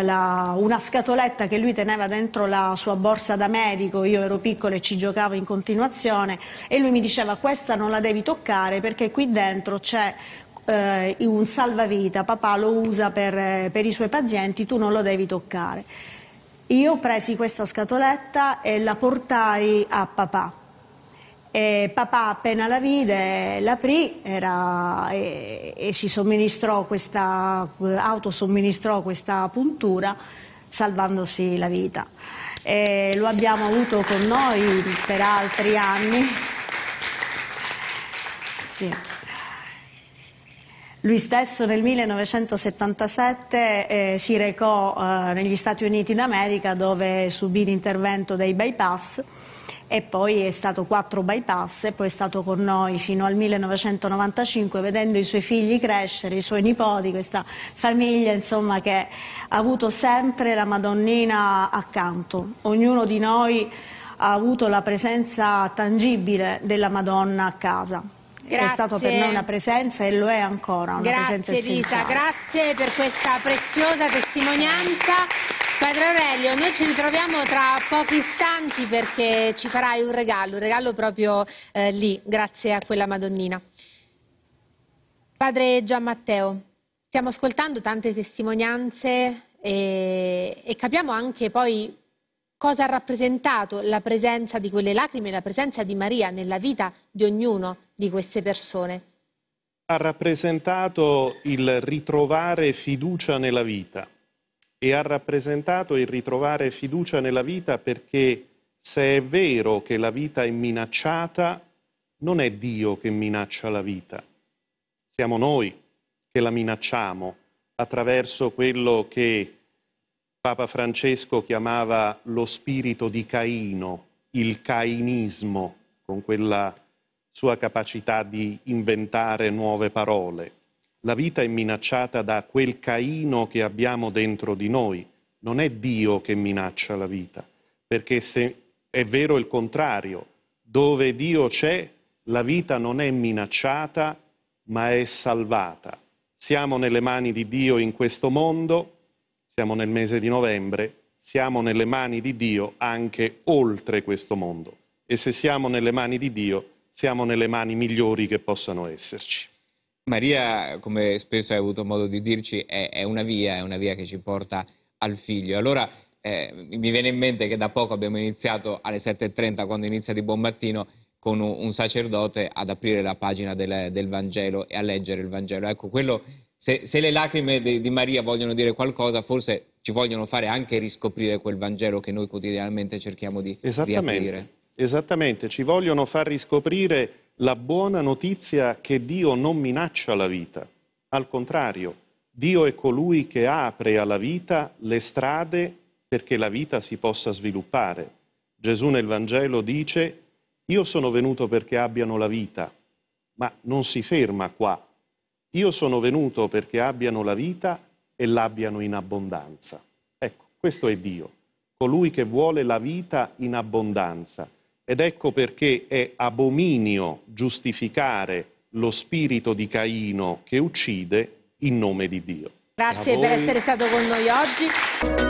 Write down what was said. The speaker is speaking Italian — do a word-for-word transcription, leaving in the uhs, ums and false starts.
la, una scatoletta che lui teneva dentro la sua borsa da medico. Io ero piccola e ci giocavo in continuazione, e lui mi diceva: questa non la devi toccare perché qui dentro c'è eh, un salvavita, papà lo usa per, per i suoi pazienti, tu non lo devi toccare. Io presi questa scatoletta e la portai a papà. E papà appena la vide, l'aprì e, e si somministrò questa, autosomministrò questa puntura, salvandosi la vita. E lo abbiamo avuto con noi per altri anni. Sì. Lui stesso nel millenovecentosettantasette eh, si recò eh, negli Stati Uniti d'America, dove subì l'intervento dei bypass, e poi è stato quattro bypass, e poi è stato con noi fino al millenovecentonovantacinque, vedendo i suoi figli crescere, i suoi nipoti, questa famiglia insomma che ha avuto sempre la Madonnina accanto. Ognuno di noi ha avuto la presenza tangibile della Madonna a casa. Grazie. È stato per noi una presenza e lo è ancora una grazie, presenza essenziale. Rita, grazie per questa preziosa testimonianza. Padre Aurelio, noi ci ritroviamo tra pochi istanti perché ci farai un regalo, un regalo proprio eh, lì, grazie a quella Madonnina. Padre Gianmatteo, stiamo ascoltando tante testimonianze e, e capiamo anche poi cosa ha rappresentato la presenza di quelle lacrime, la presenza di Maria nella vita di ognuno di queste persone. Ha rappresentato il ritrovare fiducia nella vita, e ha rappresentato il ritrovare fiducia nella vita perché, se è vero che la vita è minacciata, non è Dio che minaccia la vita, siamo noi che la minacciamo attraverso quello che Papa Francesco chiamava lo spirito di Caino, il cainismo, con quella sua capacità di inventare nuove parole. La vita è minacciata da quel Caino che abbiamo dentro di noi, non è Dio che minaccia la vita, perché se è vero il contrario, dove Dio c'è, la vita non è minacciata, ma è salvata. Siamo nelle mani di Dio in questo mondo. Siamo nel mese di novembre, siamo nelle mani di Dio anche oltre questo mondo. E se siamo nelle mani di Dio, siamo nelle mani migliori che possano esserci. Maria, come spesso hai avuto modo di dirci, è, è una via, è una via che ci porta al Figlio. Allora eh, mi viene in mente che da poco abbiamo iniziato alle sette e trenta, quando inizia Di Buon Mattino, con un, un sacerdote ad aprire la pagina del, del Vangelo e a leggere il Vangelo. Ecco, quello... Se, se le lacrime di, di Maria vogliono dire qualcosa, forse ci vogliono fare anche riscoprire quel Vangelo che noi quotidianamente cerchiamo di, di aprire. Esattamente, ci vogliono far riscoprire la buona notizia che Dio non minaccia la vita. Al contrario, Dio è colui che apre alla vita le strade perché la vita si possa sviluppare. Gesù nel Vangelo dice: io sono venuto perché abbiano la vita, ma non si ferma qua. Io sono venuto perché abbiano la vita e l'abbiano in abbondanza. Ecco, questo è Dio, colui che vuole la vita in abbondanza. Ed ecco perché è abominio giustificare lo spirito di Caino che uccide in nome di Dio. Grazie per essere stato con noi oggi.